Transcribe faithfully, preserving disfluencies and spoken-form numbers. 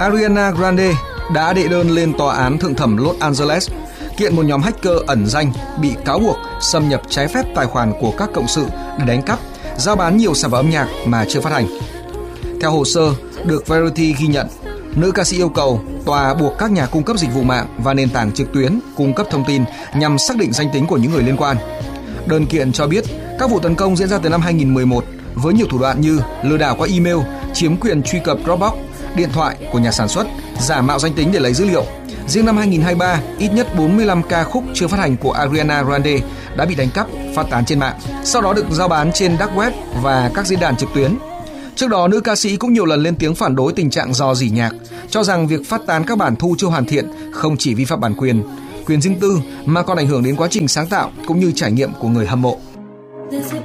Ariana Grande đã đệ đơn lên tòa án thượng thẩm Los Angeles kiện một nhóm hacker ẩn danh bị cáo buộc xâm nhập trái phép tài khoản của các cộng sự để đánh cắp, giao bán nhiều sản phẩm âm nhạc mà chưa phát hành. Theo hồ sơ được Variety ghi nhận, nữ ca sĩ yêu cầu tòa buộc các nhà cung cấp dịch vụ mạng và nền tảng trực tuyến cung cấp thông tin nhằm xác định danh tính của những người liên quan. Đơn kiện cho biết các vụ tấn công diễn ra từ năm hai nghìn không trăm mười một với nhiều thủ đoạn như lừa đảo qua email, chiếm quyền truy cập Dropbox, điện thoại của nhà sản xuất, giả mạo danh tính để lấy dữ liệu. Riêng năm hai nghìn không trăm hai mươi ba, ít nhất bốn mươi lăm ca khúc chưa phát hành của Ariana Grande đã bị đánh cắp, phát tán trên mạng, sau đó được giao bán trên dark web và các diễn đàn trực tuyến. Trước đó, nữ ca sĩ cũng nhiều lần lên tiếng phản đối tình trạng rò rỉ nhạc, cho rằng việc phát tán các bản thu chưa hoàn thiện không chỉ vi phạm bản quyền, quyền riêng tư mà còn ảnh hưởng đến quá trình sáng tạo cũng như trải nghiệm của người hâm mộ.